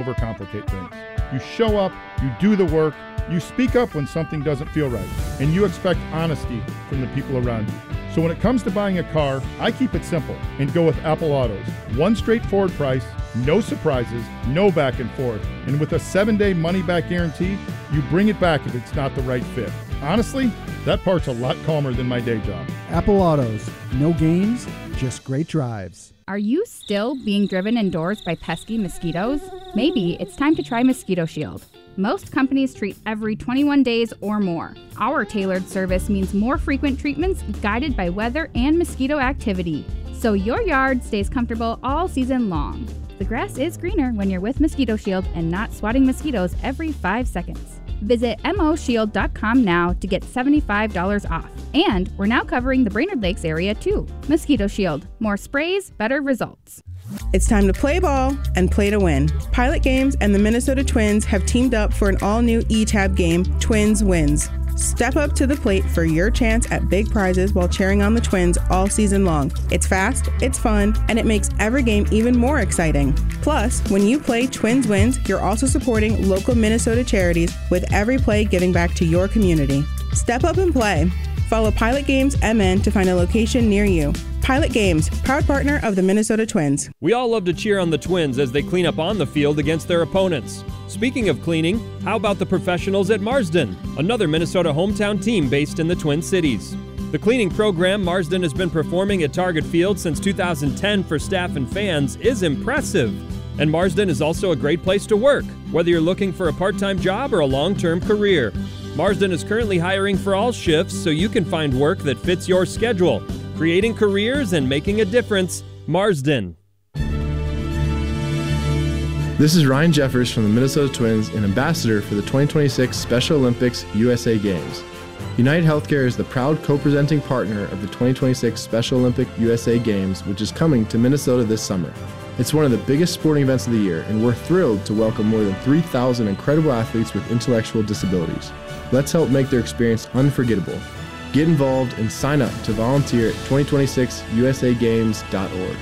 overcomplicate things. You show up, you do the work, you speak up when something doesn't feel right, and you expect honesty from the people around you. So when it comes to buying a car, I keep it simple and go with Apple Autos. One straightforward price, no surprises, no back and forth. And with a 7-day money-back guarantee, you bring it back if it's not the right fit. Honestly, that part's a lot calmer than my day job. Apple Autos. No games, just great drives. Are you still being driven indoors by pesky mosquitoes? Maybe it's time to try Mosquito Shield. Most companies treat every 21 days or more. Our tailored service means more frequent treatments guided by weather and mosquito activity, so your yard stays comfortable all season long. The grass is greener when you're with Mosquito Shield and not swatting mosquitoes every 5 seconds. Visit moshield.com now to get $75 off. And we're now covering the Brainerd Lakes area too. Mosquito Shield. More sprays, better results. It's time to play ball and play to win. Pilot Games and the Minnesota Twins have teamed up for an all-new E-Tab game, Twins Wins. Step up to the plate for your chance at big prizes while cheering on the Twins all season long. It's fast, it's fun, and it makes every game even more exciting. Plus, when you play Twins Wins, you're also supporting local Minnesota charities with every play giving back to your community. Step up and play. Follow Pilot Games MN to find a location near you. Pilot Games, proud partner of the Minnesota Twins. We all love to cheer on the Twins as they clean up on the field against their opponents. Speaking of cleaning, how about the professionals at Marsden, another Minnesota hometown team based in the Twin Cities? The cleaning program Marsden has been performing at Target Field since 2010 for staff and fans is impressive. And Marsden is also a great place to work, whether you're looking for a part-time job or a long-term career. Marsden is currently hiring for all shifts so you can find work that fits your schedule. Creating careers and making a difference. Marsden. This is Ryan Jeffers from the Minnesota Twins and ambassador for the 2026 Special Olympics USA Games. United Healthcare is the proud co-presenting partner of the 2026 Special Olympic USA Games, which is coming to Minnesota this summer. It's one of the biggest sporting events of the year, and we're thrilled to welcome more than 3,000 incredible athletes with intellectual disabilities. Let's help make their experience unforgettable. Get involved and sign up to volunteer at 2026usagames.org.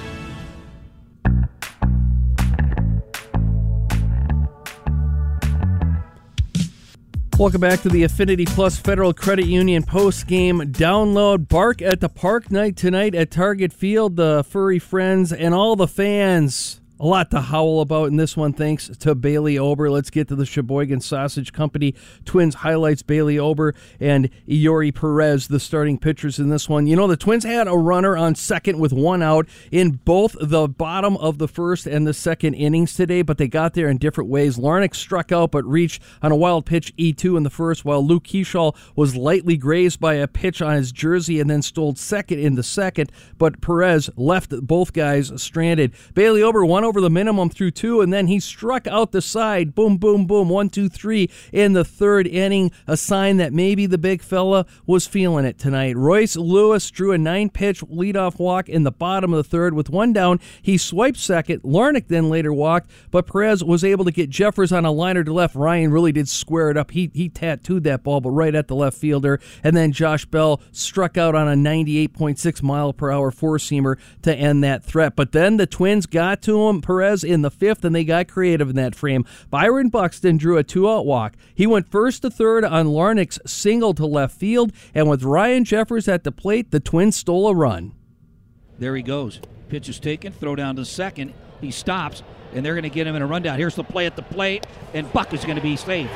Welcome back to the Affinity Plus Federal Credit Union post-game download. Bark at the Park night tonight at Target Field. The furry friends and all the fans. A lot to howl about in this one, thanks to Bailey Ober. Let's get to the Sheboygan Sausage Company. Twins highlights Bailey Ober and Yori Perez, the starting pitchers in this one. You know, the Twins had a runner on second with one out in both the bottom of the first and the second innings today, but they got there in different ways. Larnach struck out but reached on a wild pitch E2 in the first, while Luke Keschall was lightly grazed by a pitch on his jersey and then stole second in the second, but Perez left both guys stranded. Bailey Ober won over the minimum through two, and then he struck out the side. Boom, boom, boom. 1, 2, 3 in the third inning. A sign that maybe the big fella was feeling it tonight. Royce Lewis drew a 9-pitch leadoff walk in the bottom of the third. With one down, he swiped second. Larnach then later walked, but Perez was able to get Jeffers on a liner to left. Ryan really did square it up. He tattooed that ball, but right at the left fielder. And then Josh Bell struck out on a 98.6 mile per hour four-seamer to end that threat. But then the Twins got to him. Perez in the fifth, and they got creative in that frame. Byron Buxton drew a 2-out walk. He went first to third on Larnach's single to left field, and with Ryan Jeffers at the plate, the Twins stole a run. There he goes. Pitch is taken, throw down to second. He stops, and they're going to get him in a rundown. Here's the play at the plate, and Buck is going to be safe.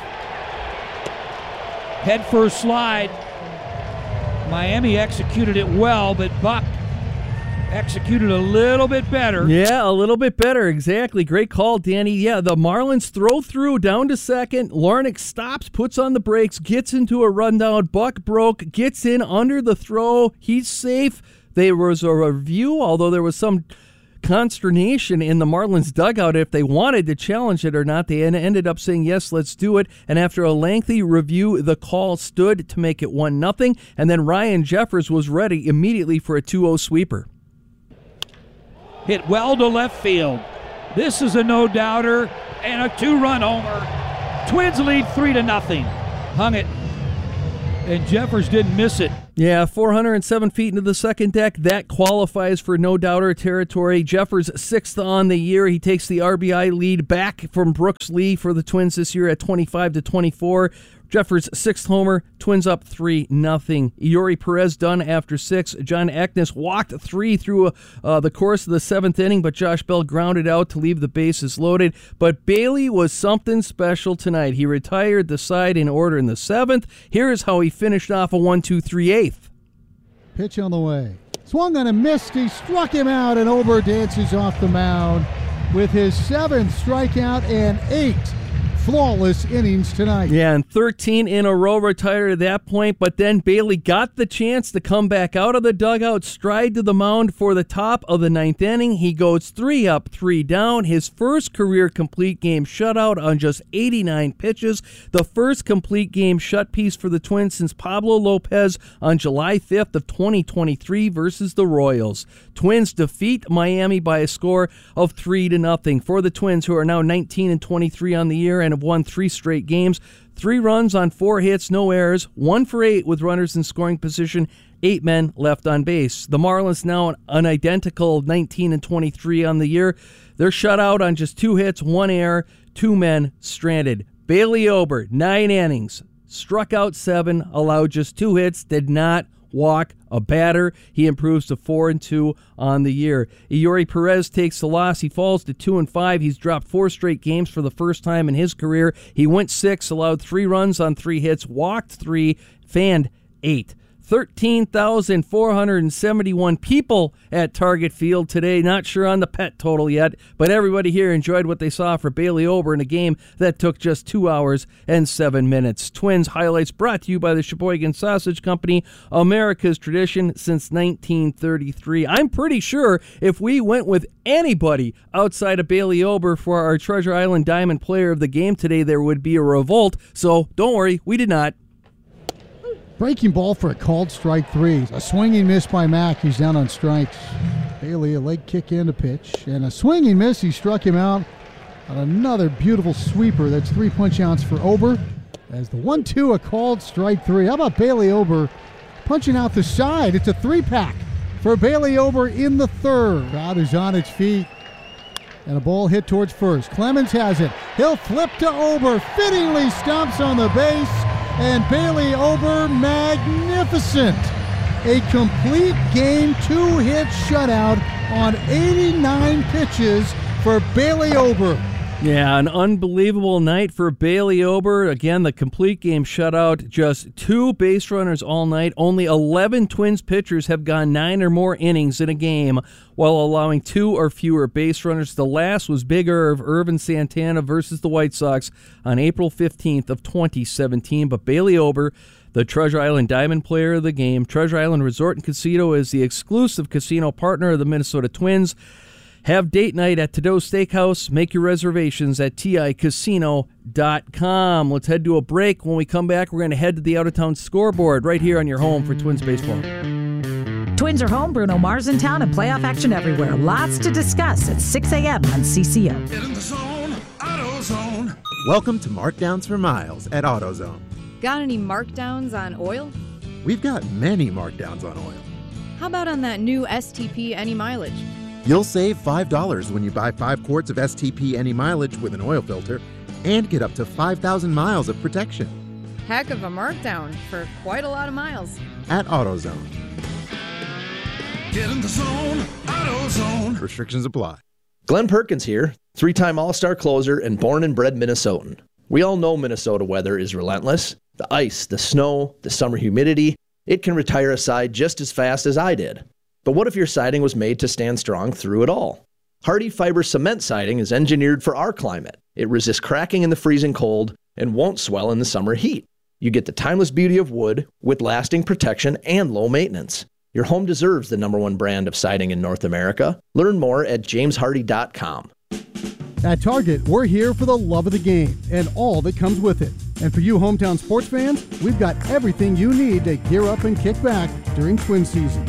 Head first slide. Miami executed it well, but Buck executed a little bit better. Yeah, a little bit better. Exactly. Great call, Danny. Yeah, the Marlins throw through down to second. Larnach stops, puts on the brakes, gets into a rundown. Buck broke, gets in under the throw. He's safe. There was a review, although there was some consternation in the Marlins dugout if they wanted to challenge it or not. They ended up saying, yes, let's do it. And after a lengthy review, the call stood to make it 1-0. And then Ryan Jeffers was ready immediately for a 2-0 sweeper. Hit well to left field. This is a no-doubter and a 2-run homer. Twins lead 3-0. Hung it, and Jeffers didn't miss it. Yeah, 407 feet into the second deck. That qualifies for no-doubter territory. Jeffers 6th on the year. He takes the RBI lead back from Brooks Lee for the Twins this year at 25-24. Jeffers' 6th homer, Twins up 3-0. Yuri Perez done after 6. John Eknes walked 3 through the course of the 7th inning, but Josh Bell grounded out to leave the bases loaded. But Bailey was something special tonight. He retired the side in order in the 7th. Here is how he finished off a 1-2-3-8. Pitch on the way. Swung on and missed. He struck him out, and Ober dances off the mound with his 7th strikeout and 8 flawless innings tonight. Yeah, and 13 in a row retired at that point, but then Bailey got the chance to come back out of the dugout, stride to the mound for the top of the 9th inning. He goes 3 up, 3 down. His first career complete game shutout on just 89 pitches. The first complete game shut piece for the Twins since Pablo Lopez on July 5th of 2023 versus the Royals. Twins defeat Miami by a score of 3-0. For the Twins, who are now 19-23 on the year and have won 3 straight games, 3 runs on 4 hits, no errors, 1 for 8 with runners in scoring position, 8 men left on base. The Marlins now an identical 19-23 on the year. They're shut out on just 2 hits, 1 error, 2 men stranded. Bailey Ober, 9 innings, struck out 7, allowed just 2 hits, did not walk a batter. He improves to 4-2 on the year. Yuri Perez takes the loss. He falls to 2-5. He's dropped 4 straight games for the first time in his career. He went 6, allowed 3 runs on 3 hits, walked 3, fanned 8. 13,471 people at Target Field today. Not sure on the pet total yet, but everybody here enjoyed what they saw for Bailey Ober in a game that took just 2 hours and 7 minutes. Twins highlights brought to you by the Sheboygan Sausage Company, America's tradition since 1933. I'm pretty sure if we went with anybody outside of Bailey Ober for our Treasure Island Diamond Player of the Game today, there would be a revolt. So don't worry, we did not. Breaking ball for a called strike 3. A swinging miss by Mack. He's down on strikes. Bailey, a leg kick in to pitch. And a swinging miss. He struck him out on another beautiful sweeper. That's 3 punch outs for Ober. As the 1-2, a called strike 3. How about Bailey Ober punching out the side? It's a 3-pack for Bailey Ober in the 3rd. Crowd is on its feet. And a ball hit towards first. Clemens has it. He'll flip to Ober. Fittingly stomps on the base. And Bailey Ober, magnificent. A complete game, 2-hit shutout on 89 pitches for Bailey Ober. Yeah, an unbelievable night for Bailey Ober. Again, the complete game shutout, just 2 base runners all night. Only 11 Twins pitchers have gone 9 or more innings in a game while allowing 2 or fewer base runners. The last was Big Irv, Irvin Santana versus the White Sox on April 15th of 2017. But Bailey Ober, the Treasure Island Diamond Player of the Game. Treasure Island Resort and Casino is the exclusive casino partner of the Minnesota Twins. Have date night at Tadeau's Steakhouse. Make your reservations at TICasino.com. Let's head to a break. When we come back, we're going to head to the out-of-town scoreboard right here on your home for Twins baseball. Twins are home, Bruno Mars in town, and playoff action everywhere. Lots to discuss at 6 a.m. on CCO. Get in the zone, AutoZone. Welcome to Markdowns for Miles at AutoZone. Got any markdowns on oil? We've got many markdowns on oil. How about on that new STP Any Mileage? You'll save $5 when you buy 5 quarts of STP Any Mileage with an oil filter and get up to 5,000 miles of protection. Heck of a markdown for quite a lot of miles. At AutoZone. Get in the zone, AutoZone. Restrictions apply. Glenn Perkins here, 3-time All-Star closer and born and bred Minnesotan. We all know Minnesota weather is relentless. The ice, the snow, the summer humidity, it can retire a side just as fast as I did. But what if your siding was made to stand strong through it all? Hardy Fiber Cement Siding is engineered for our climate. It resists cracking in the freezing cold and won't swell in the summer heat. You get the timeless beauty of wood with lasting protection and low maintenance. Your home deserves the #1 brand of siding in North America. Learn more at jameshardy.com. At Target, we're here for the love of the game and all that comes with it. And for you hometown sports fans, we've got everything you need to gear up and kick back during Twin season.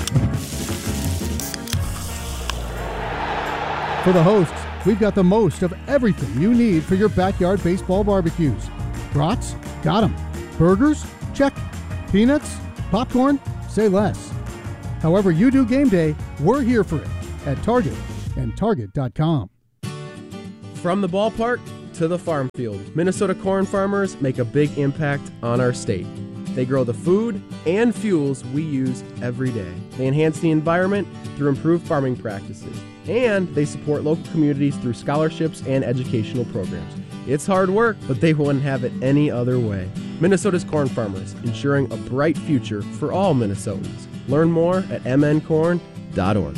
For the hosts, we've got the most of everything you need for your backyard baseball barbecues. Brats? Got 'em. Burgers? Check. Peanuts? Popcorn? say less. However you do game day, we're here for it at Target and Target.com. From the ballpark to the farm field, Minnesota corn farmers make a big impact on our state. They grow the food and fuels we use every day. They enhance the environment through improved farming practices. And they support local communities through scholarships and educational programs. It's hard work, but they wouldn't have it any other way. Minnesota's corn farmers, ensuring a bright future for all Minnesotans. Learn more at mncorn.org.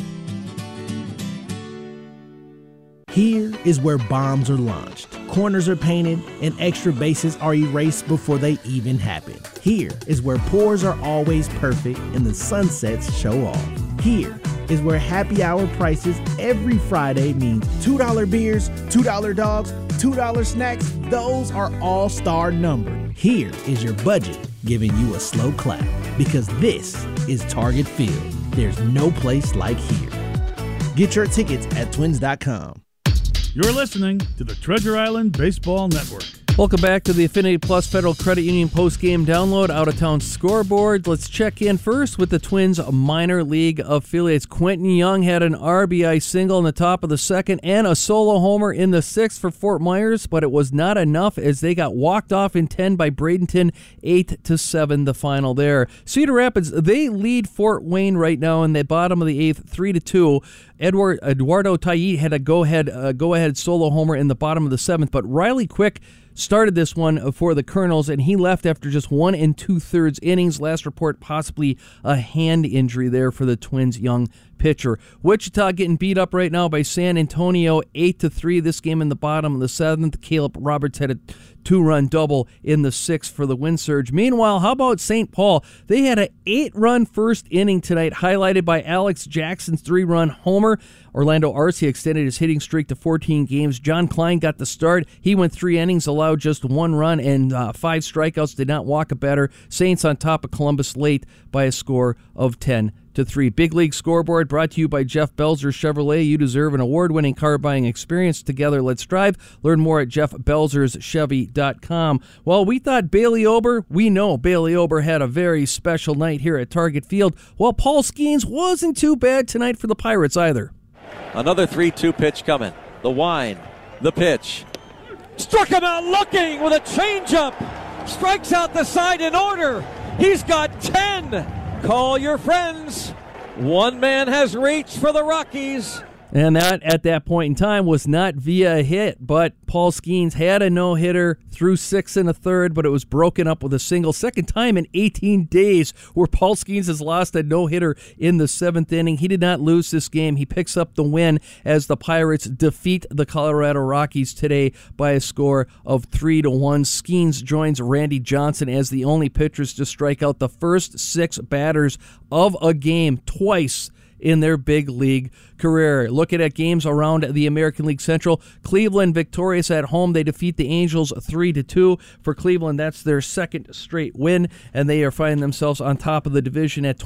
Here is where bombs are launched, corners are painted, and extra bases are erased before they even happen. Here is where pours are always perfect and the sunsets show off. Here is where happy hour prices every Friday mean $2 beers, $2 dogs, $2 snacks. Those are all star numbered. Here is your budget giving you a slow clap, because this is Target Field. There's no place like here. Get your tickets at twins.com. You're listening to the Treasure Island Baseball Network. Welcome back to the Affinity Plus Federal Credit Union post-game download out-of-town scoreboard. Let's check in first with the Twins minor league affiliates. Quentin Young had an RBI single in the top of the second and a solo homer in the sixth for Fort Myers, but it was not enough as they got walked off in 10 by Bradenton, 8-7 the final there. Cedar Rapids, they lead Fort Wayne right now in the bottom of the eighth, 3-2. Eduardo Taiyi had a go-ahead solo homer in the bottom of the seventh, but Riley Quick started this one for the Colonels, and he left after just 1 2/3 innings. Last report, possibly a hand injury there for the Twins' young pitcher. Wichita getting beat up right now by San Antonio, 8-3. This game in the bottom of the seventh. Caleb Roberts had a 2-run double in the sixth for the Wind Surge. Meanwhile, how about St. Paul? They had an 8-run first inning tonight, highlighted by Alex Jackson's 3-run homer. Orlando Arcia extended his hitting streak to 14 games. John Klein got the start. He went 3 innings, allowed just 1 run and 5 strikeouts, did not walk a batter. Saints on top of Columbus late by a score of 10-3. Big League Scoreboard brought to you by Jeff Belzer Chevrolet. You deserve an award-winning car buying experience. Together, let's drive. Learn more at jeffbelzerschevy.com. Well, we thought we know Bailey Ober had a very special night here at Target Field. Well, Paul Skeens wasn't too bad tonight for the Pirates either. Another 3-2 pitch coming. The wind, the pitch. Struck him out looking with a changeup. Strikes out the side in order. He's got 10. Call your friends. One man has reached for the Rockies. And that, at that point in time, was not via a hit, but Paul Skeens had a no-hitter through 6 1/3, but it was broken up with a single. Second time in 18 days where Paul Skeens has lost a no-hitter in the 7th inning. He did not lose this game. He picks up the win as the Pirates defeat the Colorado Rockies today by a score of 3-1. Skeens joins Randy Johnson as the only pitchers to strike out the first 6 batters of a game twice in their big league career. Looking at games around the American League Central, Cleveland victorious at home. They defeat the Angels 3-2. For Cleveland, that's their second straight win, and they are finding themselves on top of the division at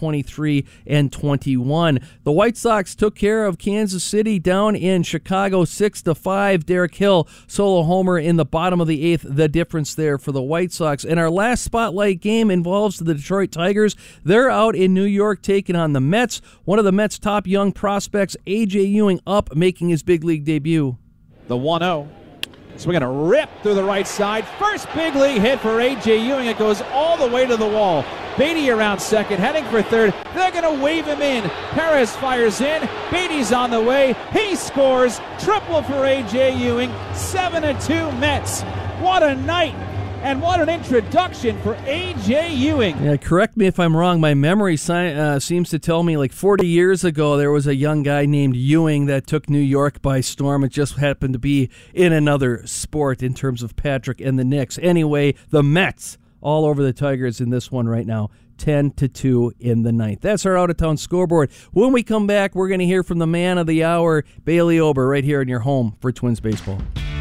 23-21. The White Sox took care of Kansas City down in Chicago 6-5. Derek Hill, solo homer in the bottom of the 8th, the difference there for the White Sox. And our last spotlight game involves the Detroit Tigers. They're out in New York taking on the Mets. One of the Mets' top young prospects, A.J. Ewing, up, making his big league debut. The 1-0. Swinging a rip through the right side. First big league hit for A.J. Ewing. It goes all the way to the wall. Beatty around second, heading for third. They're going to wave him in. Perez fires in. Beatty's on the way. He scores. Triple for A.J. Ewing. 7-2 Mets. What a night. And what an introduction for A.J. Ewing. Yeah, correct me if I'm wrong. My memory seems to tell me like 40 years ago there was a young guy named Ewing that took New York by storm. It just happened to be in another sport in terms of Patrick and the Knicks. Anyway, the Mets all over the Tigers in this one right now. 10-2 in the ninth. That's our out-of-town scoreboard. When we come back, we're going to hear from the man of the hour, Bailey Ober, right here in your home for Twins Baseball.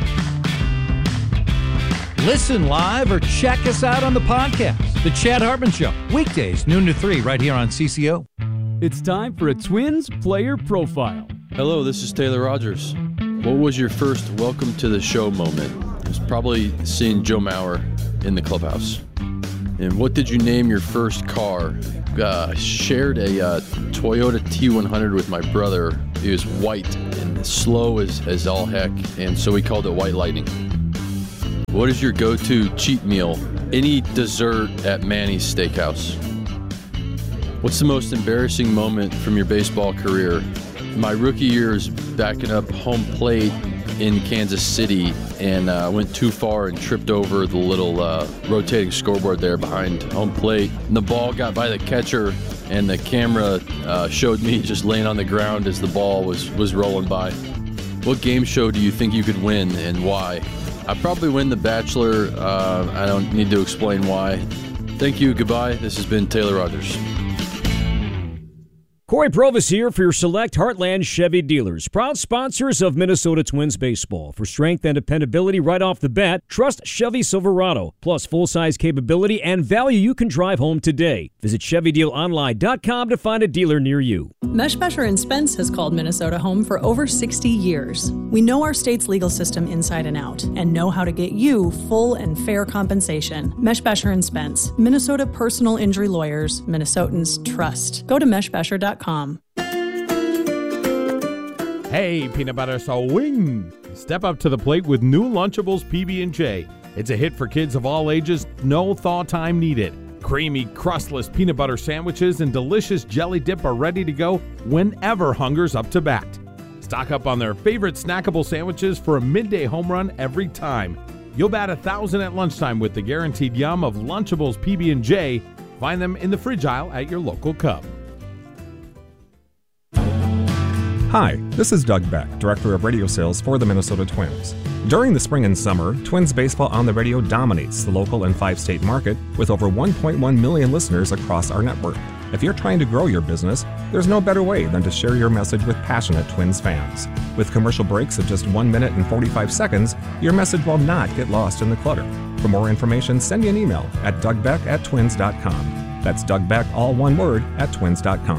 Listen live or check us out on the podcast. The Chad Hartman Show, weekdays, noon to 3, right here on CCO. It's time for a Twins player profile. Hello, this is Taylor Rogers. What was your first welcome to the show moment? It was probably seeing Joe Mauer in the clubhouse. And what did you name your first car shared a Toyota T100 with my brother. It was white and slow as all heck, and so we called it White Lightning. What is your go-to cheat meal? Any dessert at Manny's Steakhouse? What's the most embarrassing moment from your baseball career? My rookie year is backing up home plate in Kansas City and went too far and tripped over the little rotating scoreboard there behind home plate. And the ball got by the catcher, and the camera showed me just laying on the ground as the ball was rolling by. What game show do you think you could win, and why? I'd probably win The Bachelor. I don't need to explain why. Thank you. Goodbye. This has been Taylor Rogers. Corey Provis here for your select Heartland Chevy dealers, proud sponsors of Minnesota Twins baseball. For strength and dependability right off the bat, trust Chevy Silverado. Plus full-size capability and value you can drive home today. Visit ChevyDealOnline.com to find a dealer near you. Meshbesher & Spence has called Minnesota home for over 60 years. We know our state's legal system inside and out and know how to get you full and fair compensation. Meshbesher & Spence, Minnesota personal injury lawyers, Minnesotans trust. Go to meshbesher.com. Hey, peanut butter swing! Step up to the plate with new Lunchables PB&J. It's a hit for kids of all ages, no thaw time needed. Creamy, crustless peanut butter sandwiches and delicious jelly dip are ready to go whenever hunger's up to bat. Stock up on their favorite snackable sandwiches for a midday home run every time. You'll bat 1,000 at lunchtime with the guaranteed yum of Lunchables PB&J. Find them in the fridge aisle at your local Cub. Hi, this is Doug Beck, Director of Radio Sales for the Minnesota Twins. During the spring and summer, Twins baseball on the radio dominates the local and 5-state market with over 1.1 million listeners across our network. If you're trying to grow your business, there's no better way than to share your message with passionate Twins fans. With commercial breaks of just 1 minute and 45 seconds, your message will not get lost in the clutter. For more information, send me an email at dougbeck@twins.com. That's Doug Beck, all one word, @twins.com.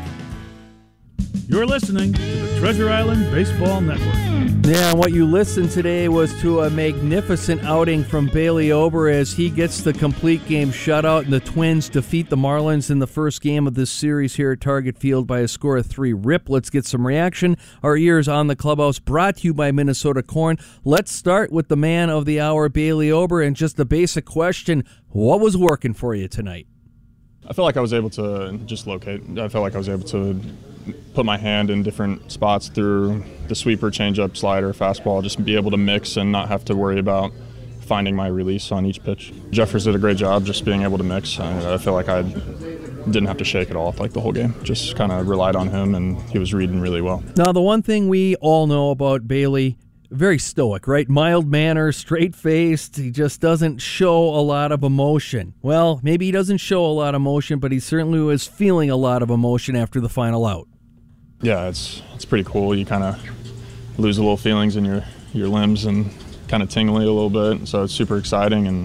You're listening to the Treasure Island Baseball Network. Yeah, what you listened today was to a magnificent outing from Bailey Ober as he gets the complete game shutout, and the Twins defeat the Marlins in the first game of this series here at Target Field by a score of 3-rip. Let's get some reaction. Our ears on the clubhouse, brought to you by Minnesota Corn. Let's start with the man of the hour, Bailey Ober, and just the basic question, what was working for you tonight? I felt like I was able to just locate. I felt like I was able to put my hand in different spots through the sweeper, changeup, slider, fastball, just be able to mix and not have to worry about finding my release on each pitch. Jeffers did a great job just being able to mix. I feel like I didn't have to shake it off like the whole game. Just kind of relied on him, and he was reading really well. Now, the one thing we all know about Bailey, very stoic, right? Mild manner, straight-faced. He just doesn't show a lot of emotion. Well, maybe he doesn't show a lot of emotion, but he certainly was feeling a lot of emotion after the final out. Yeah, it's pretty cool. You kind of lose a little feelings in your limbs and kind of tingly a little bit. So it's super exciting and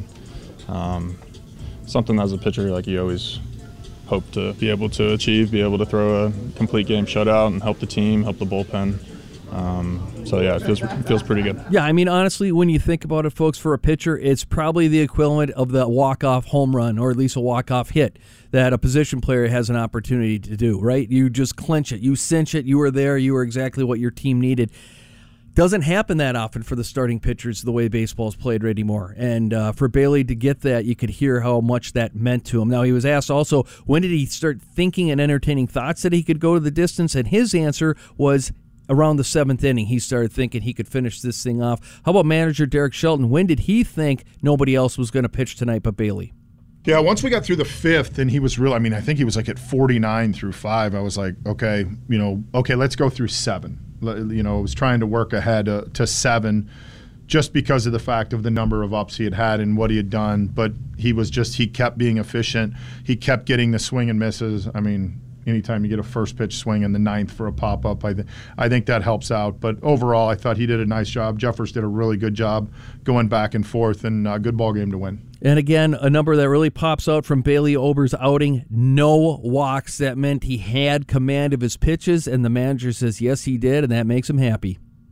something as a pitcher like you always hope to be able to achieve, be able to throw a complete game shutout and help the team, help the bullpen. So yeah, it feels pretty good. Yeah, I mean, honestly, when you think about it, folks, for a pitcher, it's probably the equivalent of the walk-off home run, or at least a walk-off hit that a position player has an opportunity to do, right? You just clinch it, you cinch it, you were there, you were exactly what your team needed. Doesn't happen that often for the starting pitchers the way baseball is played anymore. And for Bailey to get that, you could hear how much that meant to him. Now, he was asked also, when did he start thinking and entertaining thoughts that he could go to the distance? And his answer was, around the 7th inning, he started thinking he could finish this thing off. How about manager Derek Shelton? When did he think nobody else was going to pitch tonight but Bailey? Yeah, once we got through the 5th, and he was real. I mean, I think he was like at 49 through 5. I was like, okay, let's go through 7. I was trying to work ahead to 7 just because of the fact of the number of ups he had and what he had done. But he kept being efficient. He kept getting the swing and misses. I mean, anytime you get a first pitch swing in the 9th for a pop-up, I think that helps out. But overall, I thought he did a nice job. Jeffers did a really good job going back and forth, and a good ball game to win. And again, a number that really pops out from Bailey Ober's outing, no walks. That meant he had command of his pitches, and the manager says, yes, he did, and that makes him happy.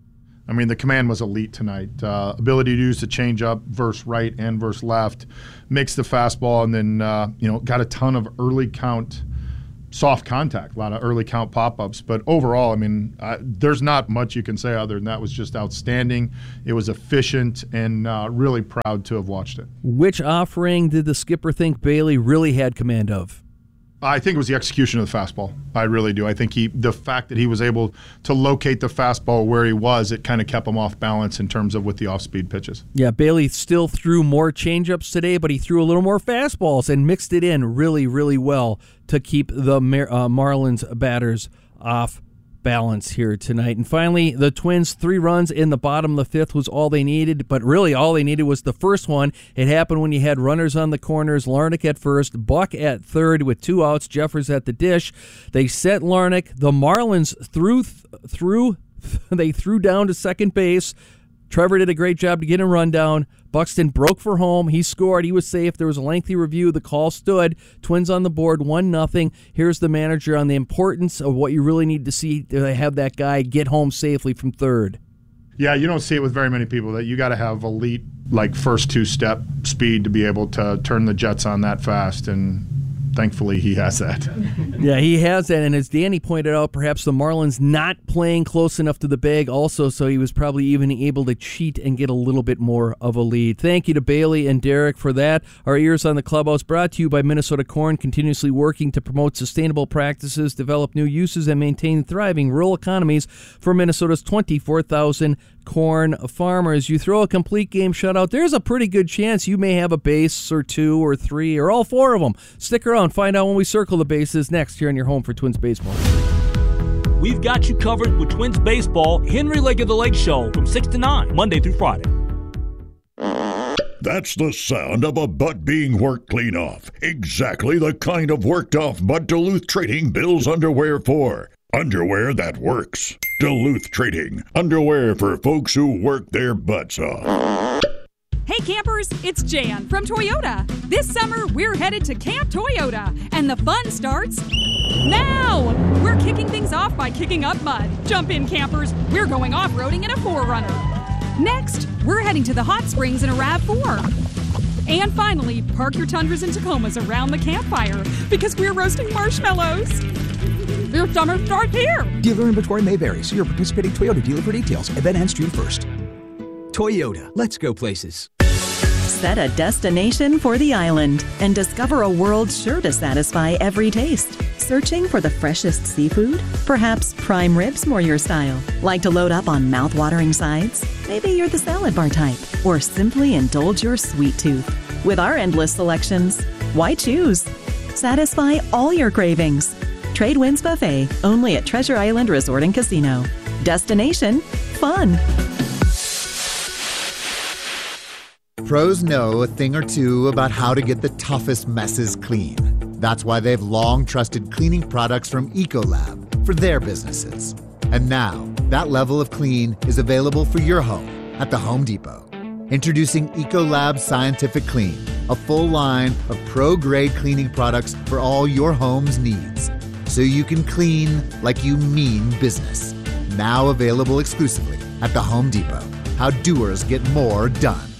I mean, the command was elite tonight. Ability to use the changeup versus right and versus left, mix the fastball, and then got a ton of early count soft contact, a lot of early count pop-ups. But overall, I mean, there's not much you can say other than that was just outstanding. It was efficient, and really proud to have watched it. Which offering did the skipper think Bailey really had command of? I think it was the execution of the fastball. I really do. I think the fact that he was able to locate the fastball where he was, it kind of kept him off balance in terms of with the off-speed pitches. Yeah, Bailey still threw more changeups today, but he threw a little more fastballs and mixed it in really, really well to keep the Marlins batters off balance here tonight. And finally, the Twins, 3 runs in the bottom of the 5th was all they needed, but really all they needed was the first one. It happened when you had runners on the corners, Larnach at first, Buck at third with 2 outs, Jeffers at the dish. They set Larnach. The Marlins threw down to second base. Trevor did a great job to get a run down. Buxton broke for home. He scored. He was safe. There was a lengthy review. The call stood. Twins on the board, 1-0. Here's the manager on the importance of what you really need to see to have that guy get home safely from third. Yeah, you don't see it with very many people. That you got to have elite, like, first 2-step speed to be able to turn the Jets on that fast, and thankfully he has that. Yeah, he has that, and as Danny pointed out, perhaps the Marlins not playing close enough to the bag also, so he was probably even able to cheat and get a little bit more of a lead. Thank you to Bailey and Derek for that. Our Ears on the Clubhouse brought to you by Minnesota Corn, continuously working to promote sustainable practices, develop new uses, and maintain thriving rural economies for Minnesota's 24,000 corn farmers. You throw a complete game shutout, there's a pretty good chance you may have a base or 2 or 3 or all 4 of them. Stick around, find out when we circle the bases next here on your home for Twins Baseball. We've got you covered with Twins Baseball, Henry Lake of the Lake Show from 6 to 9, Monday through Friday. That's the sound of a butt being worked clean off. Exactly the kind of worked off butt Duluth Trading builds underwear for. Underwear that works. Duluth Trading. Underwear for folks who work their butts off. Hey campers, it's Jan from Toyota. This summer, we're headed to Camp Toyota, and the fun starts now! We're kicking things off by kicking up mud. Jump in, campers. We're going off-roading in a 4Runner. Next, we're heading to the hot springs in a RAV4. And finally, park your Tundras and Tacomas around the campfire because we're roasting marshmallows. Your summer starts here. Dealer inventory may vary. See your participating Toyota dealer for details. Event ends June 1st. Toyota. Let's go places. Set a destination for the island and discover a world sure to satisfy every taste. Searching for the freshest seafood? Perhaps prime ribs more your style. Like to load up on mouth-watering sides? Maybe you're the salad bar type. Or simply indulge your sweet tooth. With our endless selections, why choose? Satisfy all your cravings. Trade Winds Buffet, only at Treasure Island Resort and Casino. Destination, fun. Pros know a thing or two about how to get the toughest messes clean. That's why they've long trusted cleaning products from Ecolab for their businesses. And now, that level of clean is available for your home at the Home Depot. Introducing Ecolab Scientific Clean, a full line of pro-grade cleaning products for all your home's needs. So you can clean like you mean business. Now available exclusively at the Home Depot. How doers get more done.